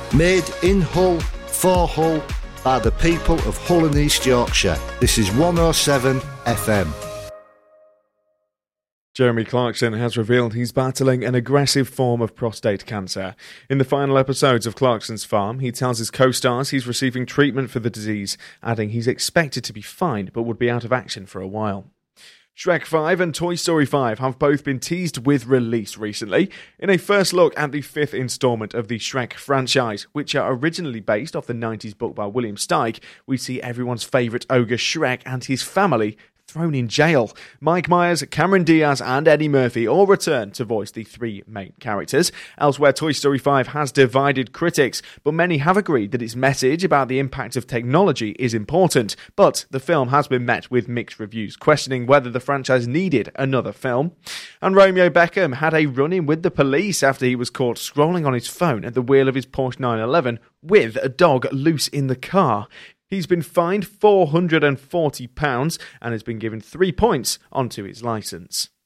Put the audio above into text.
Made in Hull, for Hull, by the people of Hull and East Yorkshire. This is 107 FM. Jeremy Clarkson has revealed he's battling an aggressive form of prostate cancer. In the final episodes of Clarkson's Farm, he tells his co-stars he's receiving treatment for the disease, adding he's expected to be fine but would be out of action for a while. Shrek 5 and Toy Story 5 have both been teased with release recently, in a first look at the fifth instalment of the Shrek franchise, which are originally based off the 90s book by William Steig. We see everyone's favourite ogre Shrek and his family thrown in jail. Mike Myers, Cameron Diaz and Eddie Murphy all return to voice the three main characters. Elsewhere, Toy Story 5 has divided critics, but many have agreed that its message about the impact of technology is important. But the film has been met with mixed reviews, questioning whether the franchise needed another film. And Romeo Beckham had a run-in with the police after he was caught scrolling on his phone at the wheel of his Porsche 911 with a dog loose in the car. He's been fined £440 and has been given 3 points onto his licence.